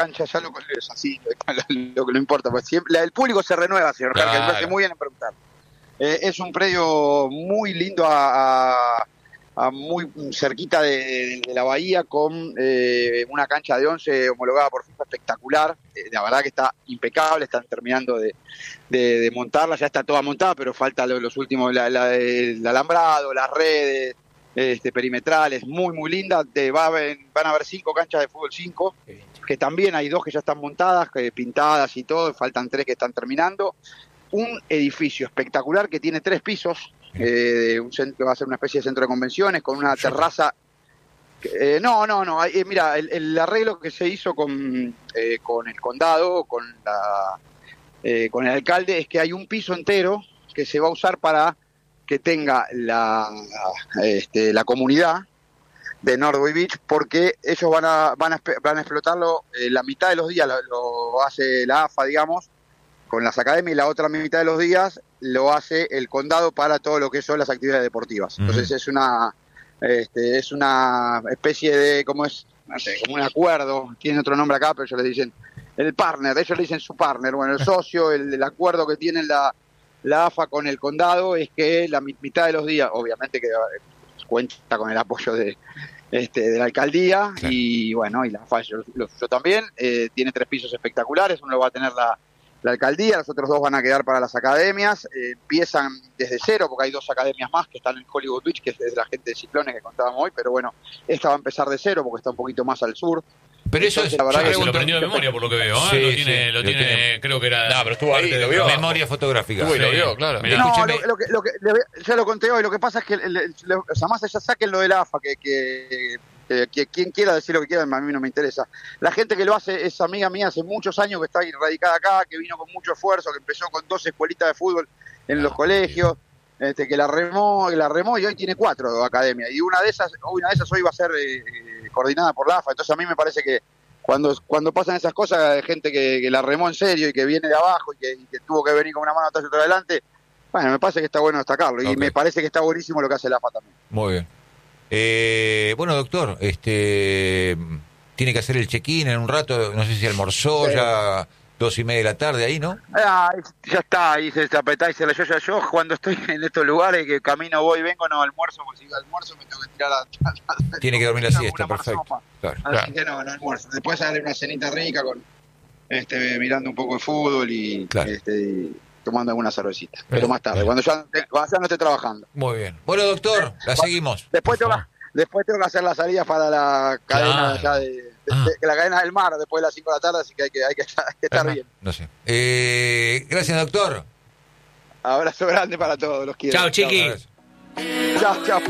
cancha, ya es así, lo que no importa, pues siempre, el público se renueva, señor Jarque, me hace muy bien en preguntar. Es un predio muy lindo a muy cerquita de la bahía, con una cancha de 11 homologada por FIFA espectacular. La verdad que está impecable, están terminando de montarla, ya está toda montada, pero falta los últimos, el alambrado, las redes perimetrales, muy muy linda. Van a haber 5 canchas de fútbol 5, que también hay 2 que ya están montadas, pintadas y todo, faltan 3 que están terminando. Un edificio espectacular que tiene 3 pisos, un centro, va a ser una especie de centro de convenciones con una terraza. No, mira, el arreglo que se hizo con el condado, con el alcalde, es que hay un piso entero que se va a usar para que tenga la comunidad de Northway Beach, porque ellos van a explotarlo la mitad de los días, lo hace la AFA, digamos, con las academias, y la otra mitad de los días lo hace el condado para todo lo que son las actividades deportivas. Entonces es una especie de, como un acuerdo, tiene otro nombre acá, pero ellos le dicen el partner, ellos le dicen su partner, bueno, el socio, el acuerdo que tiene la AFA con el condado es que la mitad de los días, obviamente que cuenta con el apoyo de la alcaldía, claro. Y bueno, y la AFA lo suyo también, tiene 3 pisos espectaculares, uno lo va a tener la alcaldía, los otros 2 van a quedar para las academias, empiezan desde cero, porque hay 2 academias más que están en Hollywood Beach, que es de la gente de Ciclones que contábamos hoy, pero bueno, esta va a empezar de cero, porque está un poquito más al sur. Pero eso es, la verdad que se lo aprendió de memoria por lo que veo, ¿eh? Sí, lo tiene, creo que era... No, pero estuvo ahí, lo vio. Memoria fotográfica. Uy, lo vio, claro. Mirá, no, ya lo conté hoy, lo que pasa es que, o sea, más allá saquen lo de la AFA, que quien quiera decir lo que quiera, a mí no me interesa. La gente que lo hace es amiga mía hace muchos años, que está radicada acá, que vino con mucho esfuerzo, que empezó con 2 escuelitas de fútbol en los colegios, que la remó y hoy tiene 4 academias, y una de esas hoy va a ser coordinada por la AFA. Entonces a mí me parece que cuando pasan esas cosas, hay gente que la remó en serio y que viene de abajo y que tuvo que venir con una mano atrás y otra adelante. Bueno, me parece que está bueno destacarlo, y me parece que está buenísimo lo que hace la AFA también. Muy bien. Bueno, doctor, tiene que hacer el check-in en un rato, no sé si almorzó ya 2:30 de la tarde ahí, ¿no? Ya está, ahí se apretá y se la yo cuando estoy en estos lugares que camino, voy, vengo, no almuerzo, porque si almuerzo me tengo que tirar tiene que dormir la siesta, perfecto. Claro. Así que no almuerzo. Después darle una cenita rica con mirando un poco de fútbol y tomando alguna cervecita. Pero más tarde, cuando ya no esté trabajando. Muy bien. Bueno, doctor, la seguimos. Después tengo que hacer la salida para la cadena allá de la cadena del mar después de las 5 de la tarde, así que hay que estar bien. No sé. Gracias, doctor. Abrazo grande para todos, los quiero. Chao, chiqui. Chao.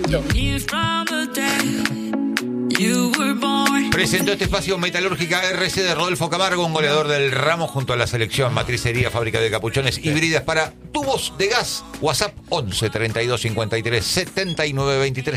Presentó este espacio Metalúrgica RC de Rodolfo Camargo, un goleador del ramo junto a la selección. Matricería, fábrica de capuchones híbridas para tubos de gas. WhatsApp 11 32 53 79 23.